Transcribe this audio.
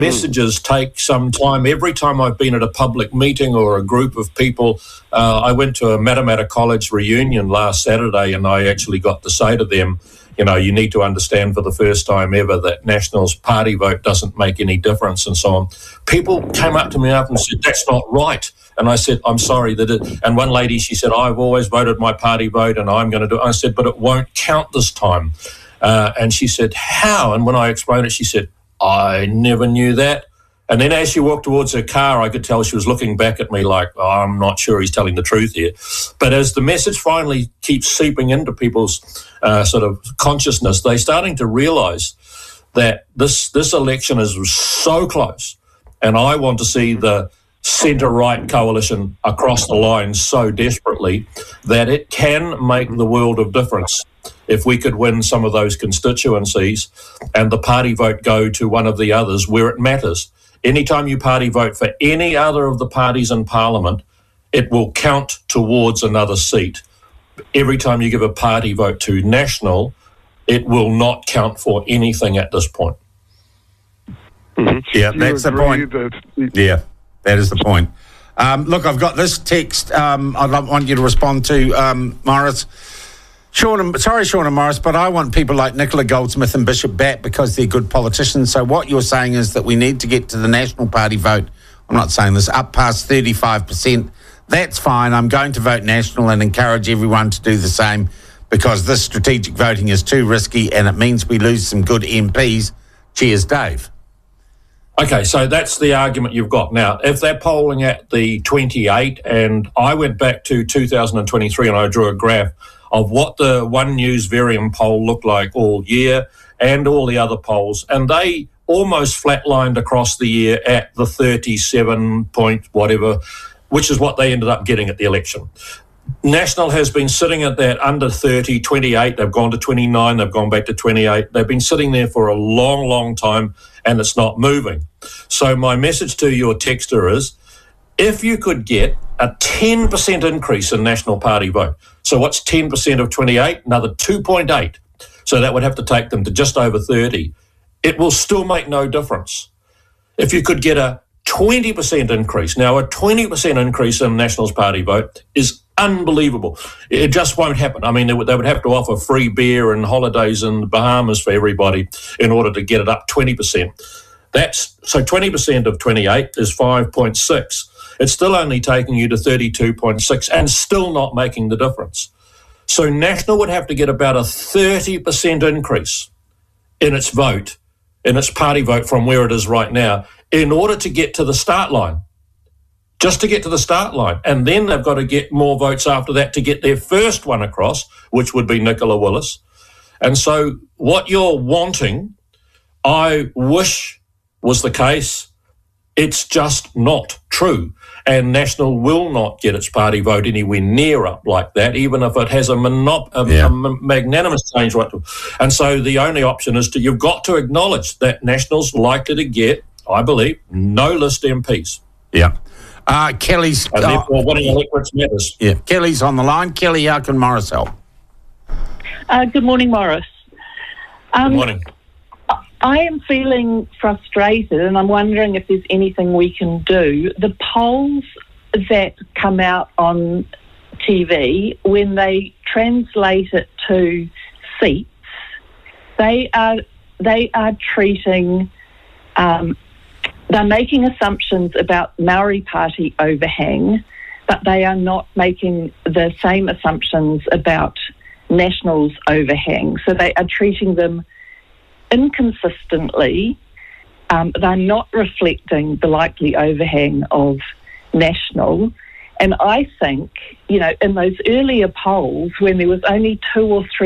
messages take some time. Every time I've been at a public meeting or a group of people, I went to a Matamata College reunion last Saturday, and I actually got to say to them, you need to understand for the first time ever that National's party vote doesn't make any difference and so on. People came up to me and said, that's not right. And I said, I'm sorry that it... And one lady, she said, I've always voted my party vote and I'm going to do it. I said, but it won't count this time. And she said, how? And when I explained it, she said, I never knew that. And then as she walked towards her car, I could tell she was looking back at me like, I'm not sure he's telling the truth here. But as the message finally keeps seeping into people's sort of consciousness, they're starting to realise that this election is so close. And I want to see the centre-right coalition across the line so desperately that it can make the world of difference if we could win some of those constituencies and the party vote go to one of the others where it matters. Anytime you party vote for any other of the parties in Parliament, it will count towards another seat. Every time you give a party vote to National, it will not count for anything at this point. Mm-hmm. Yeah, that's the point. Yeah, that is the point. Look, I've got this text I'd want you to respond to, Morris. Shaun and Morris, but I want people like Nicola Goldsmith and Bishop back because they're good politicians. So what you're saying is that we need to get to the National Party vote, I'm not saying this, up past 35%. That's fine. I'm going to vote National and encourage everyone to do the same because this strategic voting is too risky and it means we lose some good MPs. Cheers, Dave. Okay, so that's the argument you've got. Now, if they're polling at the 28, and I went back to 2023 and I drew a graph of what the One News Varium poll looked like all year and all the other polls, and they almost flatlined across the year at the 37 point whatever, which is what they ended up getting at the election. National has been sitting at that under 30, 28, they've gone to 29, they've gone back to 28. They've been sitting there for a long, long time and it's not moving. So my message to your texter is, if you could get a 10% increase in National Party vote, so what's 10% of 28? Another 2.8. So that would have to take them to just over 30. It will still make no difference. If you could get a 20% increase, now a 20% increase in National's party vote is unbelievable. It just won't happen. I mean, they would have to offer free beer and holidays in the Bahamas for everybody in order to get it up 20%. So 20% of 28 is 5.6. It's still only taking you to 32.6 and still not making the difference. So National would have to get about a 30% increase in its vote, in its party vote from where it is right now, in order to get to the start line, just to get to the start line. And then they've got to get more votes after that to get their first one across, which would be Nicola Willis. And so what you're wanting, I wish was the case. It's just not true. And National will not get its party vote anywhere near up like that, even if it has a magnanimous change right to. And so the only option is you've got to acknowledge that National's likely to get, I believe, no list MPs. Yeah. Kelly's... And therefore winning electorates matters. Yeah. Kelly's on the line. Kelly, how can Morris help? Good morning, Morris. Good morning. I am feeling frustrated and I'm wondering if there's anything we can do. The polls that come out on TV, when they translate it to seats, they are treating, they're making assumptions about Maori Party overhang, but they are not making the same assumptions about National's overhang. So they are treating them inconsistently. They're not reflecting the likely overhang of National. And I think, in those earlier polls when there was only 2 or 3